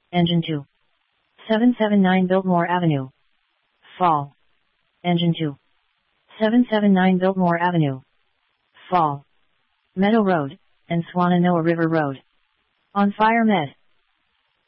Engine 2. 779 Biltmore Avenue. Fall. Engine 2. 779 Biltmore Avenue. Fall. Meadow Road, and Swannanoa River Road. On fire med.